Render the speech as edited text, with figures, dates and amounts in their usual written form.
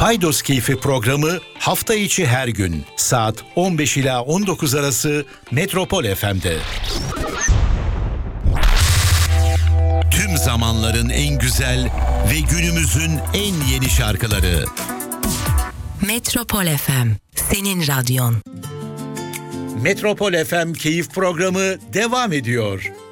Paydos Keyfi programı hafta içi her gün saat 15 ila 19 arası Metropol FM'de. Tüm zamanların en güzel ve günümüzün en yeni şarkıları. Metropol FM, senin radyon. Metropol FM Keyif programı devam ediyor.